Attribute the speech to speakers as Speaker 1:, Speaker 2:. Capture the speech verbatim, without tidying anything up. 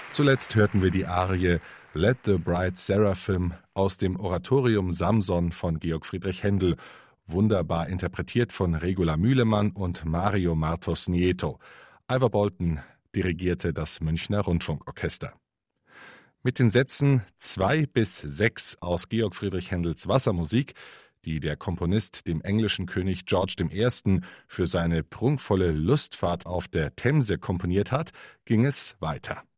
Speaker 1: Zuletzt hörten wir die Arie Let the Bright Seraphim aus dem Oratorium Samson von Georg Friedrich Händel, wunderbar interpretiert von Regula Mühlemann und Mario Martos Nieto. Ivor Bolton dirigierte das Münchner Rundfunkorchester. Mit den Sätzen zwei bis sechs aus Georg Friedrich Händels Wassermusik, die der Komponist dem englischen König George der Erste. für seine prunkvolle Lustfahrt auf der Themse komponiert hat, ging es weiter.